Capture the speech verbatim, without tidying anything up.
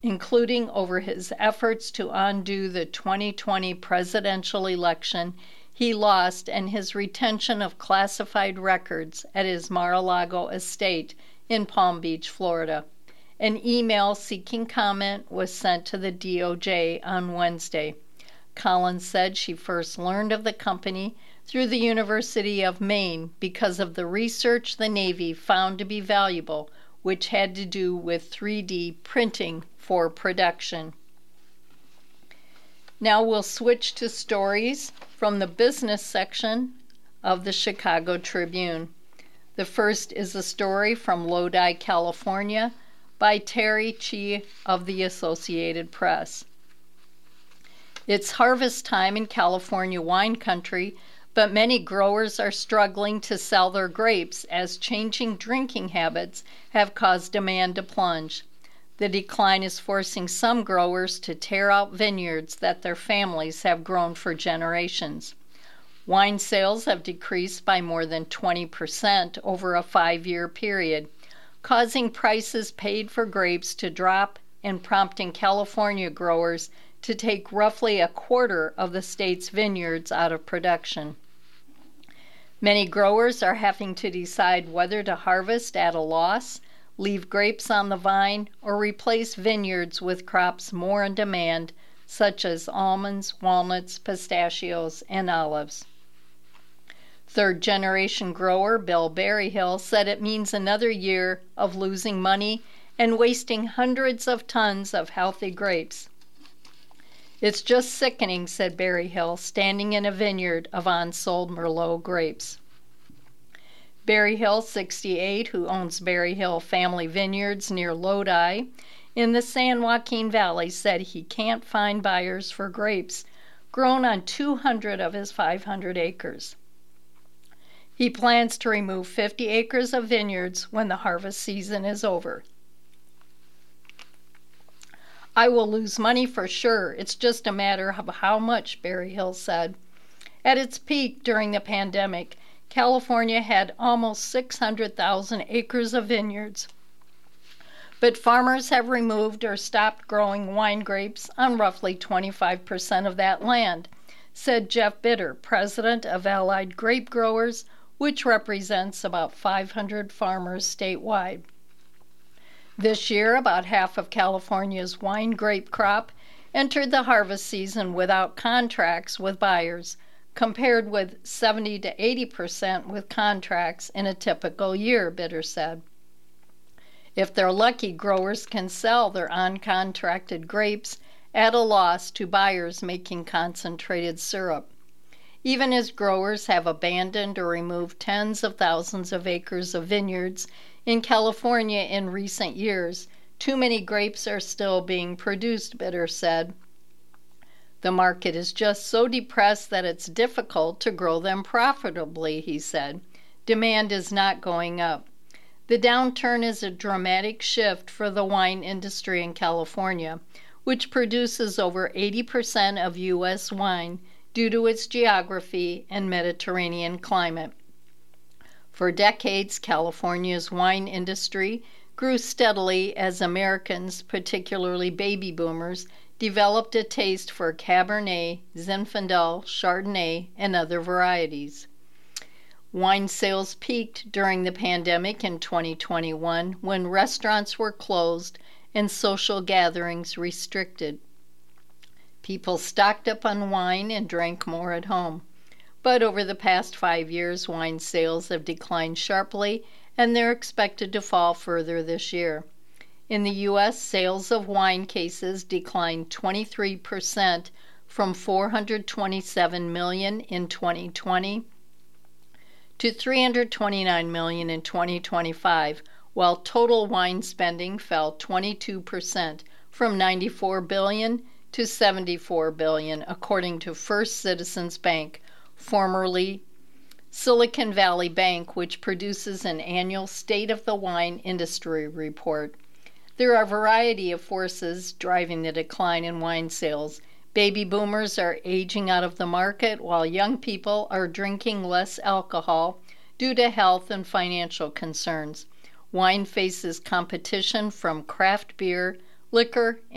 including over his efforts to undo the twenty twenty presidential election he lost and his retention of classified records at his Mar-a-Lago estate in Palm Beach, Florida. An email seeking comment was sent to the D O J on Wednesday. Collins said she first learned of the company through the University of Maine because of the research the Navy found to be valuable, which had to do with three D printing for production. Now we'll switch to stories from the business section of the Chicago Tribune. The first is a story from Lodi, California, by Terry Chi of the Associated Press. It's harvest time in California wine country, but many growers are struggling to sell their grapes as changing drinking habits have caused demand to plunge. The decline is forcing some growers to tear out vineyards that their families have grown for generations. Wine sales have decreased by more than twenty percent over a five-year period, causing prices paid for grapes to drop and prompting California growers to take roughly a quarter of the state's vineyards out of production. Many growers are having to decide whether to harvest at a loss, leave grapes on the vine, or replace vineyards with crops more in demand, such as almonds, walnuts, pistachios, and olives. Third-generation grower Bill Berryhill said it means another year of losing money and wasting hundreds of tons of healthy grapes. "It's just sickening," said Berryhill, standing in a vineyard of unsold Merlot grapes. Berryhill, sixty-eight, who owns Berryhill Family Vineyards near Lodi in the San Joaquin Valley, said he can't find buyers for grapes grown on two hundred of his five hundred acres. He plans to remove fifty acres of vineyards when the harvest season is over. "I will lose money for sure. It's just a matter of how much," Berryhill said. At its peak during the pandemic, California had almost six hundred thousand acres of vineyards, but farmers have removed or stopped growing wine grapes on roughly twenty-five percent of that land, said Jeff Bitter, president of Allied Grape Growers, which represents about five hundred farmers statewide. This year, about half of California's wine grape crop entered the harvest season without contracts with buyers, compared with seventy to eighty percent with contracts in a typical year, Bitter said. If they're lucky, growers can sell their uncontracted grapes at a loss to buyers making concentrated syrup. Even as growers have abandoned or removed tens of thousands of acres of vineyards in California in recent years, too many grapes are still being produced, Bitter said. "The market is just so depressed that it's difficult to grow them profitably," he said. "Demand is not going up. The downturn is a dramatic shift for the wine industry in California, which produces over eighty percent of U S wine due to its geography and Mediterranean climate. For decades, California's wine industry grew steadily as Americans, particularly baby boomers, developed a taste for Cabernet, Zinfandel, Chardonnay, and other varieties. Wine sales peaked during the pandemic in twenty twenty-one when restaurants were closed and social gatherings restricted. People stocked up on wine and drank more at home. But over the past five years, wine sales have declined sharply, and they're expected to fall further this year. In the U S, sales of wine cases declined twenty-three percent from four hundred twenty-seven million in twenty twenty to three hundred twenty-nine million in twenty twenty-five, while total wine spending fell twenty-two percent from ninety-four billion to seventy-four billion, according to First Citizens Bank, formerly Silicon Valley Bank, which produces an annual State of the Wine Industry report. There are a variety of forces driving the decline in wine sales. Baby boomers are aging out of the market, while young people are drinking less alcohol due to health and financial concerns. Wine faces competition from craft beer, liquor,